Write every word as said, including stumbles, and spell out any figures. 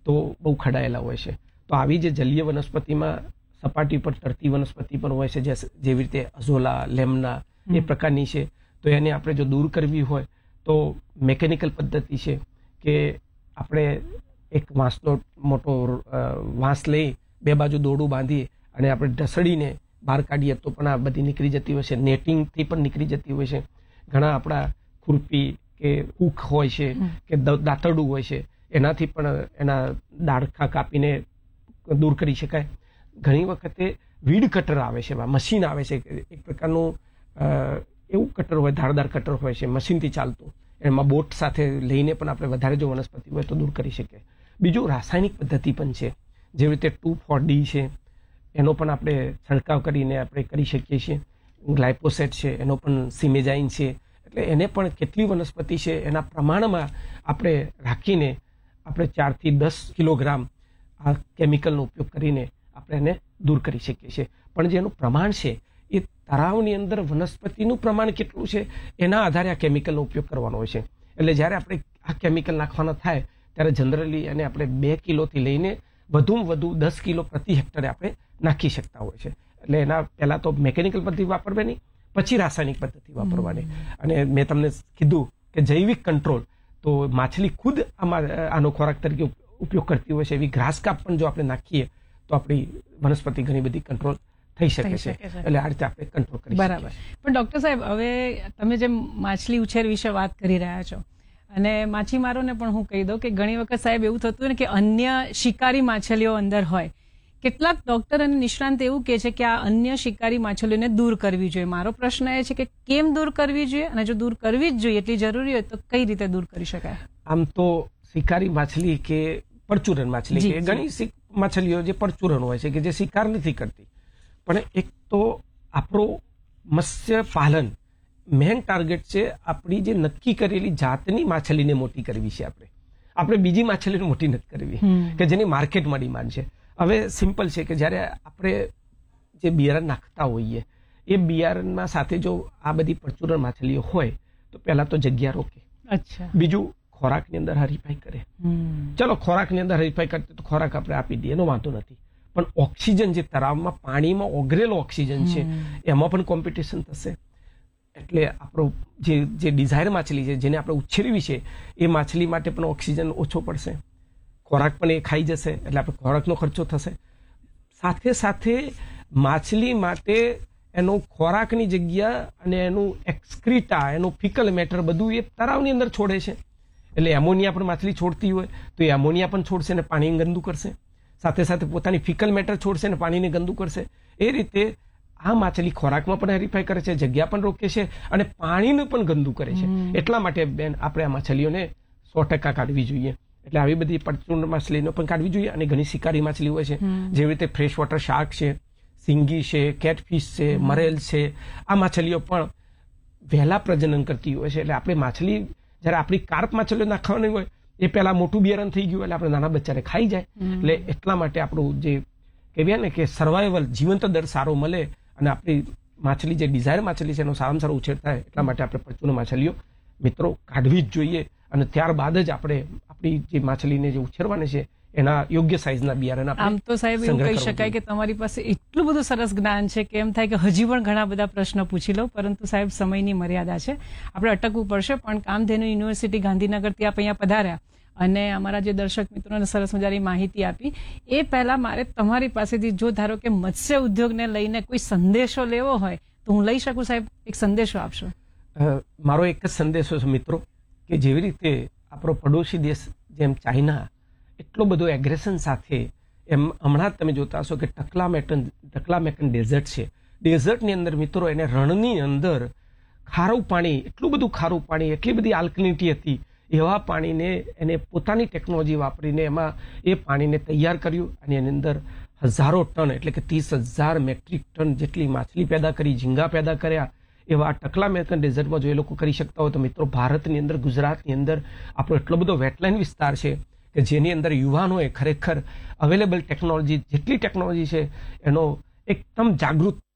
તો બહુ ખડાયેલા હોય છે. તો આવી જે જલીય વનસ્પતિમાં સપાટી પર તરતી વનસ્પતિ પણ હોય છે, જેવી રીતે અઝોલા, લેમના એ પ્રકારની છે. તો એને આપણે જો દૂર કરવી હોય તો મેકેનિકલ પદ્ધતિ છે કે આપણે એક વાંસનો મોટો વાંસ લઈ બે બાજુ દોરડું બાંધીએ અને આપણે ઢસડીને બહાર કાઢીએ તો પણ આ બધી નીકળી જતી હોય છે. નેટિંગથી પણ નીકળી જતી હોય છે. ઘણા આપણા ખુરપી કે હૂક હોય છે કે દાંતરડું હોય છે, એનાથી પણ એના ડાળખા કાપીને દૂર કરી શકાય. ઘણી વખતે વીડ કટર આવે છે, મશીન આવે છે, એક પ્રકારનું એવું કટર હોય, ધારદાર કટર હોય છે, મશીનથી ચાલતું. એમાં બોટ સાથે લઈને પણ આપણે વધારે જો વનસ્પતિ હોય તો દૂર કરી શકીએ. બીજું રાસાયણિક પદ્ધતિ પણ છે, જેવી રીતે ટુ ફોર ડી છે, એનો પણ આપણે છંટકાવ કરીને આપણે કરી શકીએ છીએ. ગ્લાયફોસેટ છે, એનો પણ સિમેજાઇન છે. એટલે એને પણ કેટલી વનસ્પતિ છે એના પ્રમાણમાં આપણે રાખીને આપણે ચારથી દસ કિલોગ્રામ આ કેમિકલનો ઉપયોગ કરીને આપણે એને દૂર કરી શકીએ છીએ. પણ જે એનું પ્રમાણ છે એ તળાવની અંદર વનસ્પતિનું પ્રમાણ કેટલું છે એના આધારે આ કેમિકલનો ઉપયોગ કરવાનો હોય છે. એટલે જ્યારે આપણે આ કેમિકલ નાખવાના થાય ત્યારે જનરલી એને આપણે બે કિલોથી લઈને વધુમાં વધુ દસ કિલો પ્રતિ હેક્ટરે આપણે નાખી શકતા હોય છે. એટલે એના પહેલાં તો મિકેનિકલ પદ્ધતિ વાપરવાની, પછી રાસાયણિક પદ્ધતિ વાપરવાની. અને મેં તમને કીધું કે જૈવિક કંટ્રોલ, તો માછલી ખુદ આમાં આનો ખોરાક તરીકે ઉપયોગ કરતી હોય છે. એવી ઘાસ કાપ પણ જો આપણે નાખીએ તો આપણી વનસ્પતિ ઘણી બધી કંટ્રોલ થઈ શકે છે. એટલે આ રીતે આપણે કંટ્રોલ કરી શકીએ. બરાબર. પણ ડૉક્ટર સાહેબ, હવે તમે જેમ માછલી ઉછેર વિશે વાત કરી રહ્યા છો, અને માછીમારોને પણ હું કહી દઉં કે ઘણી વખત સાહેબ એવું થતું હોય ને કે અન્ય શિકારી માછલીઓ અંદર હોય. કેટલાક ડોક્ટર અને નિષ્ણાંત એવું કહે છે કે આ અન્ય શિકારી માછલીઓને દૂર કરવી જોઈએ. મારો પ્રશ્ન એ છે કે કેમ દૂર કરવી જોઈએ, અને જો દૂર કરવી જ જોઈએ, એટલી જરૂરી હોય તો કઈ રીતે દૂર કરી શકાય? આમ તો શિકારી માછલી કે પરચુરણ માછલી કે ઘણી માછલીઓ જે પરચુરણ હોય છે કે જે શિકાર નથી કરતી, પણ એક તો આપણો મત્સ્ય પાલન મેન ટાર્ગેટ છે આપણી જે નક્કી કરેલી જાતની માછલીને મોટી કરવી છે. આપણે આપણે બીજી માછલીને મોટી નથી કરવી કે જેની માર્કેટમાં ડિમાન્ડ છે. હવે સિમ્પલ છે કે જ્યારે આપણે જે બિયારણ નાખતા હોઈએ એ બિયારણમાં સાથે જો આ બધી પરચુરણ માછલીઓ હોય તો પહેલા તો જગ્યા રોકે. અચ્છા. બીજું ખોરાકની અંદર હરીફાઈ કરે. ચલો ખોરાકની અંદર હરીફાઈ કરते તો ખોરાક આપણે આપી દઈએ, એનો વાંધો નથી. પણ ઓક્સિજન જે તળાવમાં પાણીમાં ઓગરેલો ઓક્સિજન છે એમાં પણ કોમ્પિટિશન થશે. એટલે આપણો જે જે ડિઝાયર માછલી છે જેને આપણે ઉછેરવી છે એ માછલી માટે પણ ઓક્સિજન ઓછો પડશે, ખોરાક પણ એ ખાઈ જશે, એટલે આપણે ખોરાકનો ખર્ચો થશે. સાથે સાથે માછલી માટે એનો ખોરાકની જગ્યા અને એનું એક્સક્રીટા, એનું ફિકલ મેટર બધું એ તળાવની અંદર છોડે છે. એટલે એમોનિયા પણ માછલી છોડતી હોય તો એ એમોનિયા પણ છોડશે ને પાણીને ગંદુ કરશે. સાથે સાથે પોતાની ફિકલ મેટર છોડશે ને પાણીને ગંદુ કરશે. એ રીતે આ માછલી ખોરાકમાં પણ હરીફાઈ કરે છે, જગ્યા પણ રોકે છે અને પાણીને પણ ગંદુ કરે છે. એટલા માટે બેન આપણે આ માછલીઓને સો ટકા કાઢવી જોઈએ. એટલે આવી બધી પરચુરણ માછલીનો પણ કાઢવી જોઈએ. અને ઘણી શિકારી માછલી હોય છે, જેવી રીતે ફ્રેશ વોટર શાર્ક છે, સિંગી છે, કેટફિશ છે, મરેલ છે. આ માછલીઓ પણ વહેલા પ્રજનન કરતી હોય છે. એટલે આપણે માછલી જ્યારે આપણી કાર્પ માછલીઓ નાખવાની હોય એ પહેલા મોટું બિયારણ થઈ ગયું એટલે આપણે નાના બચ્ચાને ખાઈ જાય. એટલે એટલા માટે આપણું જે કહેવાય ને કે સર્વાઈવલ, જીવંત દર સારો મળે અને આપણી માછલી જે ડિઝાયર માછલી છે એનો સારામાં સારો ઉછેર થાય, એટલા માટે આપણે પરચુરણ માછલીઓ મિત્રો કાઢવી જ જોઈએ. અને ત્યારબાદ જ આપણે આપણી જે માછલીને જે ઉછેરવાની છે એના યોગ્ય સાઈઝના બિયારણ આપણે. આમ તો સાહેબ એવું કહી શકાય કે તમારી પાસે એટલું બધું સરસ જ્ઞાન છે કે એમ થાય કે હજી પણ ઘણા બધા પ્રશ્નો પૂછી લો, પરંતુ સાહેબ સમયની મર્યાદા છે, આપણે અટકવું પડશે. પણ કામધેનુ યુનિવર્સિટી ગાંધીનગરથી આપ અહીંયા પધાર્યા અને અમારા જે દર્શક મિત્રોને સરસ મજાની માહિતી આપી, એ પહેલા મારે તમારી પાસેથી જો ધારો કે મત્સ્ય ઉદ્યોગને લઈને કોઈ સંદેશો લેવો હોય તો હું લઈ શકું સાહેબ? એક સંદેશો આપશો. મારો એક જ સંદેશો છે મિત્રો, કે જેવી રીતે આપણો પડોશી દેશ જેમ ચાઇના એટલો બધો એગ્રેશન સાથે, એમ હમણાં જ તમે જોતા હશો કે ટકલા મેટન ટકલા મેકન ડેઝર્ટ છે. ડેઝર્ટની અંદર મિત્રો એને રણની અંદર ખારું પાણી, એટલું બધું ખારું પાણી, એટલી બધી આલ્કલિનિટી હતી, એવા પાણીને એને પોતાની ટેકનોલોજી વાપરીને એમાં એ પાણીને તૈયાર કર્યું અને એની અંદર હજારો ટન એટલે કે ત્રીસ હજાર મેટ્રિક ટન જેટલી માછલી પેદા કરી, ઝીંગા પેદા કર્યા. એવા ટકલા મેકન ડેઝર્ટમાં જો એ લોકો કરી શકતા હોય તો મિત્રો ભારતની અંદર, ગુજરાતની અંદર આપણો એટલો બધો વેટલેન્ડ વિસ્તાર છે કે જેની અંદર યુવાનોએ ખરેખર અવેલેબલ ટેકનોલોજી, જેટલી ટેકનોલોજી છે એનો એકદમ જાગૃત